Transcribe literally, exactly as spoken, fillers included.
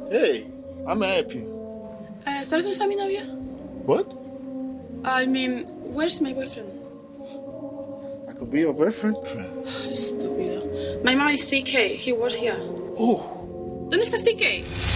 Hey, I'm gonna help you. Uh, ¿Sabes dónde está mi novio? What? I mean, where's my boyfriend? I could be your boyfriend? Estúpido. My mom is C K. He works here. Oh. ¿Dónde está C K?